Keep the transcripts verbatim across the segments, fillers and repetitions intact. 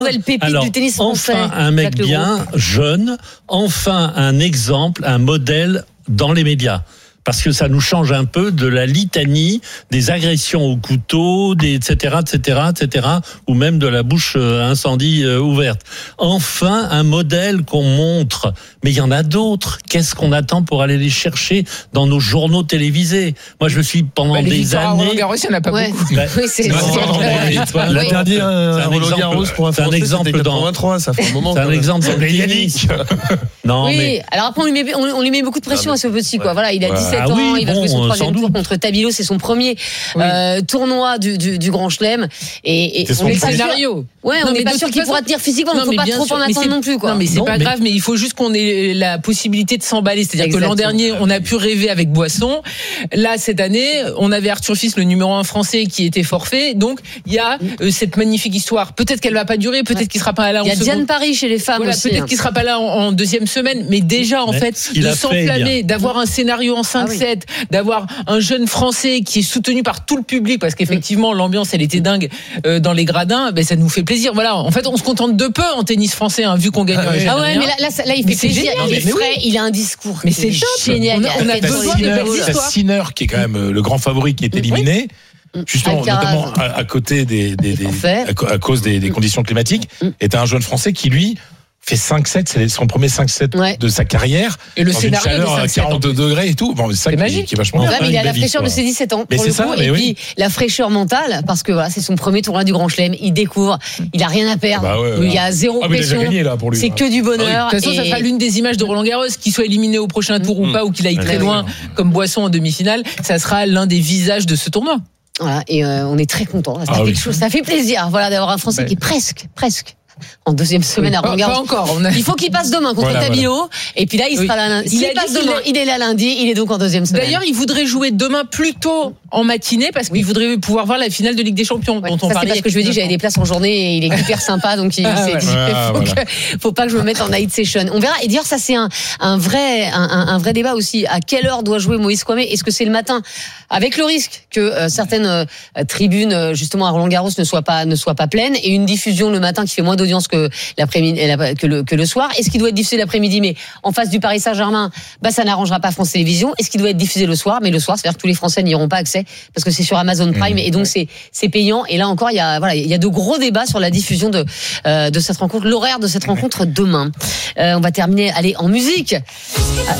Nouvelle pépite Alors, du tennis français. Enfin un mec bien, jeune, enfin un exemple, un modèle dans les médias. Parce que ça nous change un peu de la litanie des agressions au couteau, des et cetera, et cetera, et cetera, ou même de la bouche incendie ouverte. Enfin, un modèle qu'on montre. Mais il y en a d'autres. Qu'est-ce qu'on attend pour aller les chercher dans nos journaux télévisés? Moi, je me suis pendant bah, des années. Roland Garros, il n'y en a pas ouais. beaucoup. Bah, oui, c'est, non, c'est, non, c'est non, La dernière euh, Roland Garros pour un c'est un Français, exemple c'était dans. quatre-vingt-trois, ça fait un moment. C'est un exemple dans le tennis. Non, oui, mais alors après on lui met on, on lui met beaucoup de pression ah, à ce petit quoi. ouais. Voilà, il a dix-sept Ah ans, oui, il va bon, jouer son troisième sans tour doute. contre Tabilo, c'est son premier Oui. euh, tournoi du, du, du Grand Chelem et, et C'est son on est pas premier. sûr. Scénario. Ouais, on Non, n'est mais pas de sûr toute qu'il façon- pourra tenir physiquement, donc Non, faut mais pas bien trop sûr, en mais attendre c'est- non plus quoi. Non, mais c'est Non, pas mais- grave, mais il faut juste qu'on ait la possibilité de s'emballer. C'est-à-dire Exactement. que l'an dernier, on a pu rêver avec Boisson. Là, cette année, on avait Arthur Fils, le numéro un français, qui était forfait. Donc, il y a euh, cette magnifique histoire. Peut-être qu'elle va pas durer, peut-être Ouais. qu'il sera pas là en Il y a seconde. Diane Paris chez les femmes Voilà, aussi. peut-être hein. qu'il sera pas là en, en deuxième semaine, mais déjà en Mais fait ce qu'il de a fait, s'enflammer, bien. d'avoir un scénario en cinq sept, Ah oui. d'avoir un jeune français qui est soutenu par tout le public, parce qu'effectivement l'ambiance elle était dingue euh, dans les gradins, ben ça nous fait plaisir. Voilà, en fait on se contente de peu en tennis français, hein, vu qu'on gagne. Ah oui. Ah ouais, mais là, là, ça- là il fait Mais c'est plaisir, génial, il est mais frais, il a un discours. Mais qui c'est est top. génial. On a- on a Il fait besoin besoin de de belles belles histoires. T'as Sinner qui est quand même euh, le grand favori qui est éliminé. Justement, Alcaraz. notamment à, à côté des, des, des Parfait. à, co- à cause des, des conditions climatiques, et t'as un jeune Français qui lui fait cinq sept, c'est son premier cinq sept Ouais. de sa carrière. Et le dans une scénario des chaleur à cinq sept, quarante degrés et tout. Bon, c'est ça C'est qui, magique. qui est vachement bien. Ouais, mais il a Une la belle fraîcheur de histoire. ses dix-sept ans Mais pour c'est le ça, coup, mais et oui. puis la fraîcheur mentale parce que voilà, c'est son premier tournoi du Grand Chelem, il découvre, il a rien à perdre, Bah ouais, il y a zéro Ah, mais il a déjà pression, gagné là pour lui. c'est que du bonheur. De toute façon, ça et- sera l'une des images de Roland Garros, qu'il soit éliminé au prochain tour ou Mmh. pas, ou qu'il aille Ouais, très ouais, loin, ouais. comme Boisson en demi-finale. Ça sera l'un des visages de ce tournoi. Voilà, et euh, on est très content. Ça Ah fait oui. quelque chose, ça fait plaisir, voilà, d'avoir un Français Ouais. qui est presque, presque en deuxième semaine à Pas, Roland pas Garros. encore. On a... Il faut qu'il passe demain contre Voilà, Tabilo, et puis là il Oui. sera là lundi. Il S'il a dit passe qu'il demain, est- il est là lundi, il est donc en deuxième semaine. D'ailleurs, il voudrait jouer demain plus tôt en matinée parce qu'il voudrait pouvoir voir la finale de Ligue des Champions Ouais, dont on ça c'est parlait. parce que je lui ai dit j'avais des places en journée et il est hyper sympa donc il Ah, s'est ouais. dit Ah, faut, voilà. que, faut pas que je me mette en night session. On verra. Et d'ailleurs ça c'est un, un vrai un, un- un vrai débat aussi. À quelle heure doit jouer Moïse Kouamé? Est-ce que c'est le matin, avec le risque que euh, certaines euh, tribunes euh, justement à Roland Garros ne soient pas ne soient pas pleines et une diffusion le matin qui fait moins d'audience que l'après-midi la- que le que le soir? Est-ce qu'il doit être diffusé l'après-midi mais en face du Paris Saint-Germain? Bah ça n'arrangera pas France Télévisions. Est-ce qu'il doit être diffusé le soir? Mais le soir, c'est-à-dire que tous les Français n'y auront pas accès parce que c'est sur Amazon Prime et donc c'est c'est payant. Et là encore, il y a voilà, il y a de gros débats sur la diffusion de euh, de cette rencontre, l'horaire de cette rencontre demain. Euh, on va terminer, allez, en musique. Ah.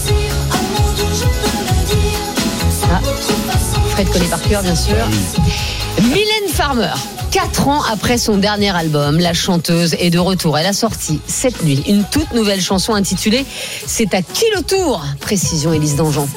Ah. Fred connaît par cœur, bien sûr. Mylène Farmer. Quatre ans après son dernier album, la chanteuse est de retour. Elle a sorti cette nuit une toute nouvelle chanson intitulée « C'est à qui le tour ?» Précision Élise Dangean.